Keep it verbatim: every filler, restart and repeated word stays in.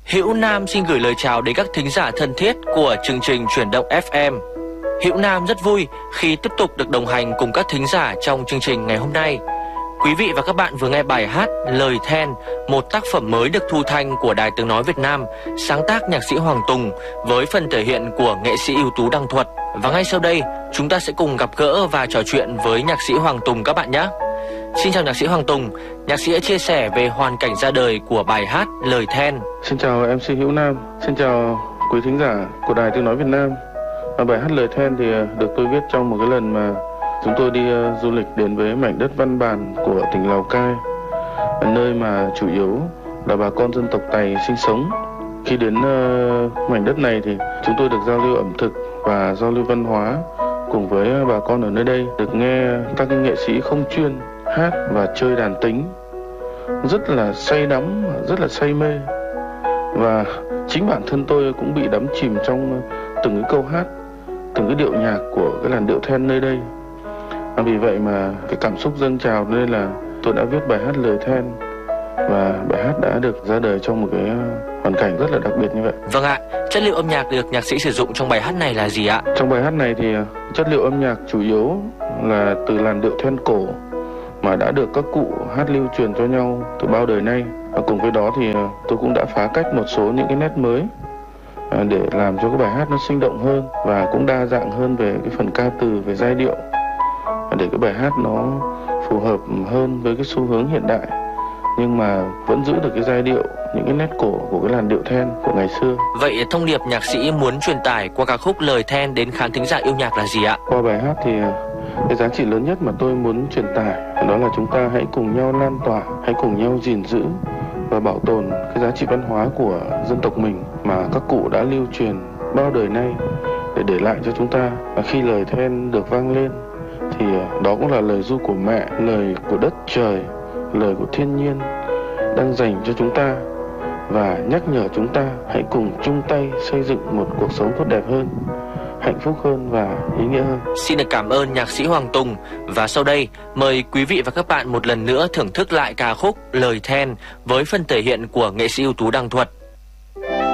Hữu Nam xin gửi lời chào đến các thính giả thân thiết của chương trình Chuyển động ép em. Hữu Nam rất vui khi tiếp tục được đồng hành cùng các thính giả trong chương trình ngày hôm nay. Quý vị và các bạn vừa nghe bài hát Lời Then, một tác phẩm mới được thu thanh của Đài Tiếng Nói Việt Nam, sáng tác nhạc sĩ Hoàng Tùng với phần thể hiện của nghệ sĩ ưu tú Đăng Thuật. Và ngay sau đây, chúng ta sẽ cùng gặp gỡ và trò chuyện với nhạc sĩ Hoàng Tùng các bạn nhé. Xin chào nhạc sĩ Hoàng Tùng, nhạc sĩ đã chia sẻ về hoàn cảnh ra đời của bài hát Lời Then. Xin chào em xê Hữu Nam, xin chào quý thính giả của Đài Tiếng Nói Việt Nam. Bài hát Lời Then thì được tôi viết trong một cái lần mà chúng tôi đi uh, du lịch đến với mảnh đất Văn Bàn của tỉnh Lào Cai, nơi mà chủ yếu là bà con dân tộc Tày sinh sống. Khi đến uh, mảnh đất này thì chúng tôi được giao lưu ẩm thực và giao lưu văn hóa cùng với bà con ở nơi đây, được nghe các nghệ sĩ không chuyên hát và chơi đàn tính rất là say đắm, rất là say mê. Và chính bản thân tôi cũng bị đắm chìm trong từng cái câu hát, từng cái điệu nhạc của cái làn điệu then nơi đây. À, vì vậy mà cái cảm xúc dâng trào nên là tôi đã viết bài hát Lời Then, và bài hát đã được ra đời trong một cái hoàn cảnh rất là đặc biệt như vậy. Vâng ạ, chất liệu âm nhạc được nhạc sĩ sử dụng trong bài hát này là gì ạ? Trong bài hát này thì chất liệu âm nhạc chủ yếu là từ làn điệu then cổ mà đã được các cụ hát lưu truyền cho nhau từ bao đời nay. Và cùng với đó thì tôi cũng đã phá cách một số những cái nét mới để làm cho cái bài hát nó sinh động hơn và cũng đa dạng hơn về cái phần ca từ, về giai điệu, để cái bài hát nó phù hợp hơn với cái xu hướng hiện đại, nhưng mà vẫn giữ được cái giai điệu, những cái nét cổ của cái làn điệu then của ngày xưa. Vậy thông điệp nhạc sĩ muốn truyền tải qua ca khúc Lời Then đến khán thính giả yêu nhạc là gì ạ? Qua bài hát thì cái giá trị lớn nhất mà tôi muốn truyền tải đó là chúng ta hãy cùng nhau lan tỏa, hãy cùng nhau gìn giữ và bảo tồn cái giá trị văn hóa của dân tộc mình mà các cụ đã lưu truyền bao đời nay để để lại cho chúng ta. Và khi lời then được vang lên thì đó cũng là lời ru của mẹ, lời của đất trời, lời của thiên nhiên đang dành cho chúng ta và nhắc nhở chúng ta hãy cùng chung tay xây dựng một cuộc sống tốt đẹp hơn, hạnh phúc hơn và ý nghĩa hơn. Xin được cảm ơn nhạc sĩ Hoàng Tùng. Và sau đây, mời quý vị và các bạn một lần nữa thưởng thức lại ca khúc Lời Then với phần thể hiện của nghệ sĩ ưu tú Đăng Thuật.